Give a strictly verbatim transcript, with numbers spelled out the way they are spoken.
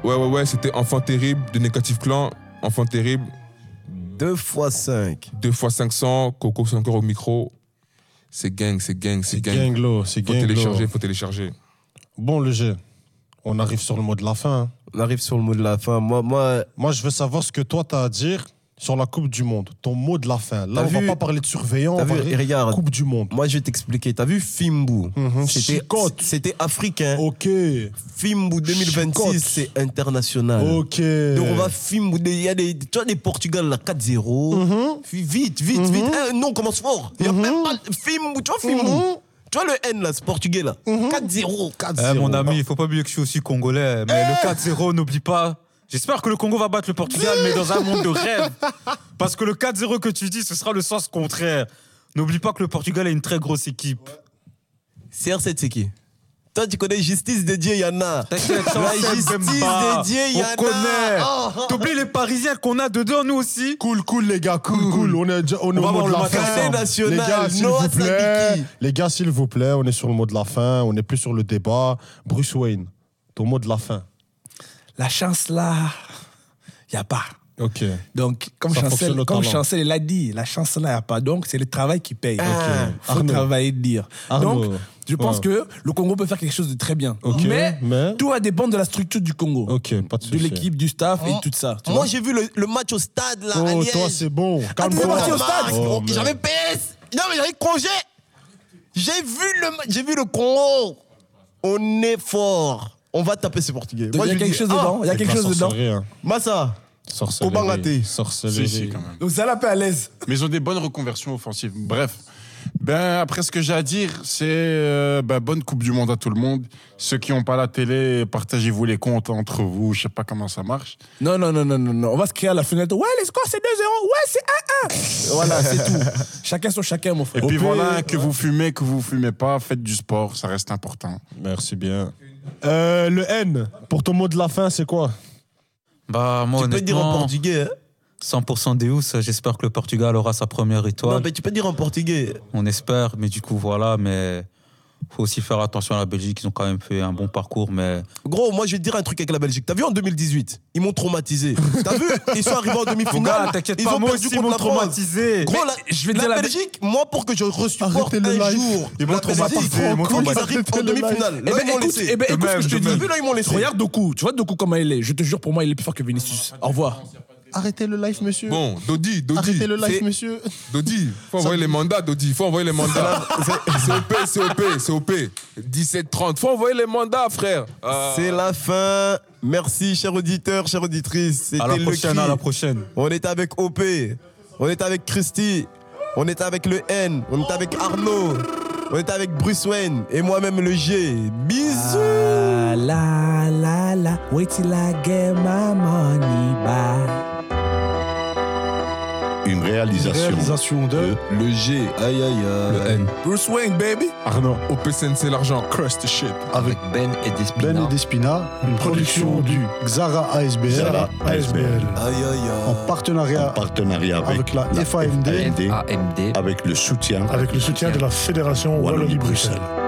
Ouais, ouais, ouais, c'était Enfant Terrible de Négatif Clan. Enfant Terrible. deux fois cinq. deux fois cinq cents. Coco, c'est encore au micro. C'est gang, c'est gang, c'est gang. Ganglo, c'est Faut ganglo. télécharger, faut télécharger. Bon, le G, on arrive sur le mot de la fin. Hein. On arrive sur le mot de la fin. Moi, moi... Moi, je veux savoir ce que toi, t'as à dire sur la Coupe du Monde. Ton mot de la fin. Là, T'as on vu... va pas parler de surveillant, T'as on va vu... parler regarde, Coupe du Monde. Moi, je vais t'expliquer. T'as vu Fimbu mm-hmm. C'était Chicote. C'était africain. Ok. Fimbu deux mille vingt-six, Chicote. c'est international. Ok. Donc, on va Fimbu. Il y a des, tu vois, des Portugal, là, quatre zéro. Mm-hmm. Vite, vite, mm-hmm. vite. Eh, non, on commence fort. Il y a mm-hmm. même pas Fimbu. Tu vois, Fimbu mm-hmm. Tu vois le N là, c'est portugais là. Mm-hmm. quatre zéro. quatre zéro. Eh, mon ami, il faut pas oublier que je suis aussi congolais. Mais Eh le quatre zéro, n'oublie pas. J'espère que le Congo va battre le Portugal, mais dans un monde de rêve. Parce que le quatre zéro que tu dis, ce sera le sens contraire. N'oublie pas que le Portugal est une très grosse équipe. C R sept, c'est qui? Toi, tu connais Justice de Dieu, il y en a. T'inquiète, la Justice de Dieu, il y en a. On connaît. Oh, oh. T'oublies les Parisiens qu'on a dedans, nous aussi. Cool, cool, les gars, cool, cool. On est, on est On au va mot de voir la le fin. matin national, Les gars, s'il Noah vous plaît. Sabiki. Les gars, s'il vous plaît, on est sur le mot de la fin. On n'est plus sur le débat. Bruce Wayne, ton mot de la fin. La chance là, il n'y a pas. Ok. Donc, comme Ça Chancel, fonctionne au comme talent. Chancel l'a dit, la chance là, il n'y a pas. Donc, c'est le travail qui paye. Ah. Il faut Arnaud. travailler, dire. Arnaud. Donc, je pense Ouais. que le Congo peut faire quelque chose de très bien. Ok, Mais, mais- tout va dépendre de la structure du Congo. Ok, pas de De souci. l'équipe, du staff et tout ça. tu Moi, vois. j'ai vu le, le match au stade là. à Oh, Liège. toi, c'est bon. Ah, t'es Calme-toi. parti au stade. Oh, mais- J'avais P S. Non, mais j'avais congé. J'ai vu le, ma- j'ai vu le Congo. On est fort. On va taper ces Portugais. Donc, Moi, il y a je quelque dis, chose ah, dedans. Il y a C'est quelque pas chose dedans. sorcellerie, hein. Massa. Sorcellerie. Au Bangaté. Sorcellerie. Si, si, quand même. Donc, ça l'a fait à l'aise. Mais ils ont des bonnes reconversions offensives. Bref. Ben, après, ce que j'ai à dire, c'est euh, ben, bonne Coupe du Monde à tout le monde. Ceux qui n'ont pas la télé, partagez-vous les comptes entre vous. Je sais pas comment ça marche. Non, non, non, non, non, non. On va se créer à la fenêtre. Ouais, les scores, c'est deux zéro. Ouais, c'est un un. Voilà, c'est tout. Chacun sur chacun, mon Et frère. puis Au pire, voilà, que vous fumez, que vous fumez pas, faites du sport, ça reste important. Merci bien. Euh, le N, pour ton mot de la fin, c'est quoi? Bah, moi, Tu peux dire en honnêtement, portugais. Hein? cent pour cent Deus, j'espère que le Portugal aura sa première étoile. Non, mais tu peux dire en portugais. On espère, mais du coup, voilà. Mais faut aussi faire attention à la Belgique. Ils ont quand même fait un bon parcours, mais Gros, moi, je vais te dire un truc avec la Belgique. T'as vu en deux mille dix-huit, ils m'ont traumatisé. T'as vu? Ils sont arrivés en demi-finale. Gars, t'inquiète ils pas, ont moi perdu aussi, ils contre m'ont la France. traumatisé. Gros, la, je vais te la dire la- Belgique, moi, pour que je resupporte Arrêtez le un live. jour, Ils m'ont la Belgique, traumatisé, ils m'ont faut qu'ils traumatisé. arrivent en Arrêtez le demi-finale. Eh Là, ben, ils m'ont écoute, laissé. eh ben, écoute ce que je te T'as dis. vu, là, ils m'ont laissé. Regarde Doku. Tu vois Doku comment il est. Je te jure, pour moi, il est plus fort que Vinicius. Au revoir. Arrêtez le live, monsieur. Bon, Dodi, Dodi. Arrêtez le live, c'est- monsieur. Dodi, faut envoyer les mandats, Dodi. Faut envoyer les mandats. C'est O P, c'est O P, c'est O P. dix-sept trente. Faut envoyer les mandats, frère. Euh, C'est la fin. Merci, chers auditeurs, chères auditrices. C'était à la le prochaine, cri. à la prochaine. On était avec O P. On était avec Christy. On était avec le N. On était avec Arnaud. On était avec Bruce Wayne. Et moi-même, le G. Bisous. Ah, la, la, la. Wait till I get my money back. Une réalisation, Réalisation de Le G. Aïe, aïe, aïe. Le N. Bruce Wayne, baby. Arnaud. O P C N C, l'argent. Crush the shit. Avec Ben et Despina. Ben et Despina, une production du Xara A S B L, Xara A S B L. Aïe, aïe, aïe. en partenariat en partenariat avec, avec la F A M D, F A M D, A M D. avec le soutien avec le soutien de la Fédération Wallonie-Bruxelles. Wallonie-Bruxelles.